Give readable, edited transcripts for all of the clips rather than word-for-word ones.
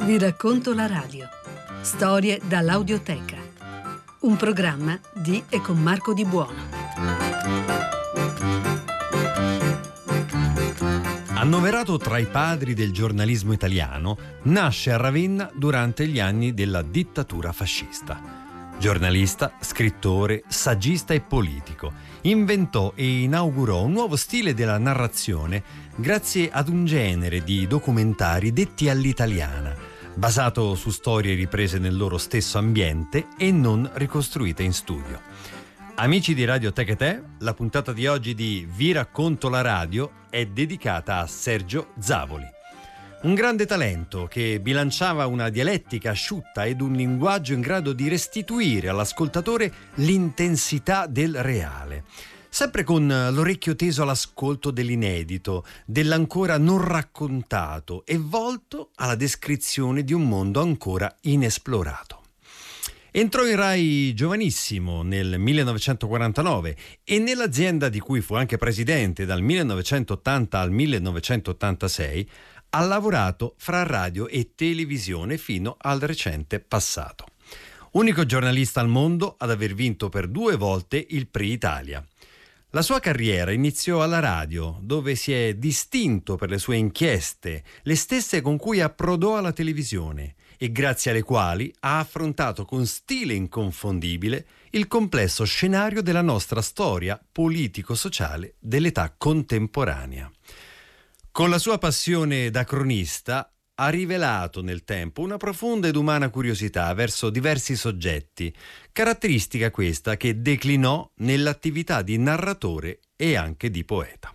Vi racconto la radio. Storie dall'audioteca. Un programma di e con Marco Di Buono. Annoverato tra i padri del giornalismo italiano, nasce a Ravenna durante gli anni della dittatura fascista. Giornalista, scrittore, saggista e politico, inventò e inaugurò un nuovo stile della narrazione grazie ad un genere di documentari detti all'italiana, basato su storie riprese nel loro stesso ambiente e non ricostruite in studio. Amici di Radioteca Te, la puntata di oggi di Vi racconto la radio è dedicata a Sergio Zavoli. Un grande talento che bilanciava una dialettica asciutta ed un linguaggio in grado di restituire all'ascoltatore l'intensità del reale, sempre con l'orecchio teso all'ascolto dell'inedito, dell'ancora non raccontato e volto alla descrizione di un mondo ancora inesplorato. Entrò in Rai giovanissimo nel 1949 e nell'azienda di cui fu anche presidente dal 1980 al 1986 ha lavorato fra radio e televisione fino al recente passato. Unico giornalista al mondo ad aver vinto per 2 volte il Prix Italia. La sua carriera iniziò alla radio, dove si è distinto per le sue inchieste, le stesse con cui approdò alla televisione e grazie alle quali ha affrontato con stile inconfondibile il complesso scenario della nostra storia politico-sociale dell'età contemporanea. Con la sua passione da cronista ha rivelato nel tempo una profonda ed umana curiosità verso diversi soggetti, caratteristica questa che declinò nell'attività di narratore e anche di poeta.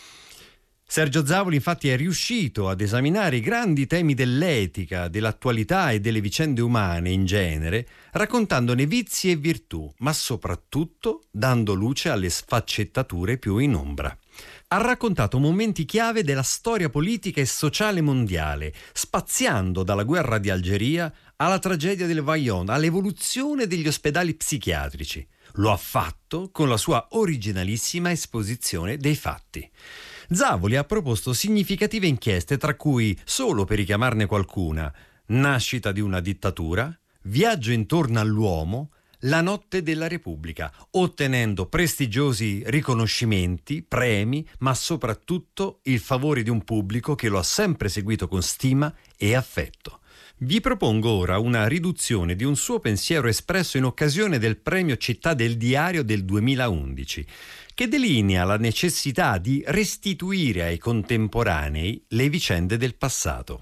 Sergio Zavoli infatti è riuscito ad esaminare i grandi temi dell'etica, dell'attualità e delle vicende umane in genere, raccontandone vizi e virtù, ma soprattutto dando luce alle sfaccettature più in ombra. Ha raccontato momenti chiave della storia politica e sociale mondiale, spaziando dalla guerra di Algeria alla tragedia del Vajont, all'evoluzione degli ospedali psichiatrici. Lo ha fatto con la sua originalissima esposizione dei fatti. Zavoli ha proposto significative inchieste, tra cui, solo per richiamarne qualcuna, Nascita di una dittatura, Viaggio intorno all'uomo, La notte della Repubblica, ottenendo prestigiosi riconoscimenti, premi, ma soprattutto il favore di un pubblico che lo ha sempre seguito con stima e affetto. Vi propongo ora una riduzione di un suo pensiero espresso in occasione del premio Città del Diario del 2011, che delinea la necessità di restituire ai contemporanei le vicende del passato.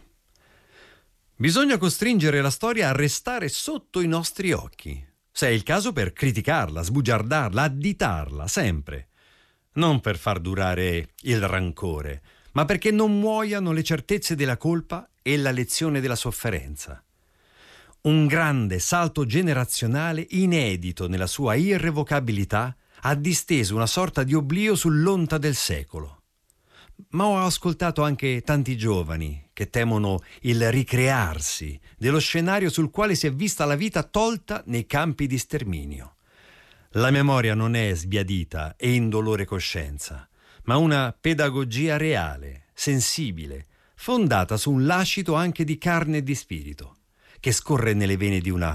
Bisogna costringere la storia a restare sotto i nostri occhi, se è il caso per criticarla, sbugiardarla, additarla, sempre. Non per far durare il rancore, ma perché non muoiano le certezze della colpa e la lezione della sofferenza. Un grande salto generazionale inedito nella sua irrevocabilità ha disteso una sorta di oblio sull'onta del secolo. Ma ho ascoltato anche tanti giovani che temono il ricrearsi dello scenario sul quale si è vista la vita tolta nei campi di sterminio. La memoria non è sbiadita e indolore coscienza, ma una pedagogia reale, sensibile, fondata su un lascito anche di carne e di spirito, che scorre nelle vene di una